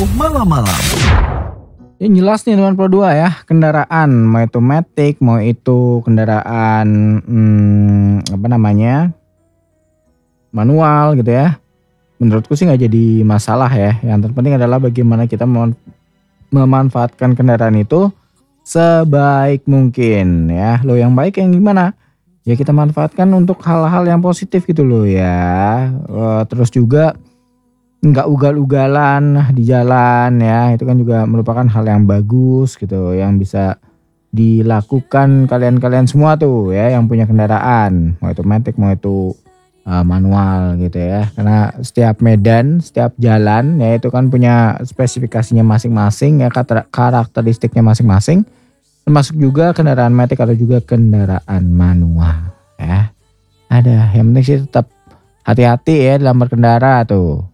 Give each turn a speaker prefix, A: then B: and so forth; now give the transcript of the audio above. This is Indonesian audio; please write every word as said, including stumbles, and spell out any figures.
A: Malam-malam.
B: Yang jelas nih teman Pro dua ya, kendaraan mau itu matic, mau itu kendaraan hmm, apa namanya manual gitu ya. Menurutku sih nggak jadi masalah ya. Yang terpenting adalah bagaimana kita mem- memanfaatkan kendaraan itu sebaik mungkin ya. Lo yang baik yang gimana? Ya kita manfaatkan untuk hal-hal yang positif gitu loh ya. Eh, terus juga nggak ugal-ugalan di jalan ya, itu kan juga merupakan hal yang bagus gitu yang bisa dilakukan kalian-kalian semua tuh ya yang punya kendaraan, mau itu matic mau itu uh, manual gitu ya, karena setiap medan setiap jalan ya itu kan punya spesifikasinya masing-masing ya, kater- karakteristiknya masing-masing, termasuk juga kendaraan matic atau juga kendaraan manual ya. Ada yang penting sih tetap hati-hati ya dalam berkendara tuh.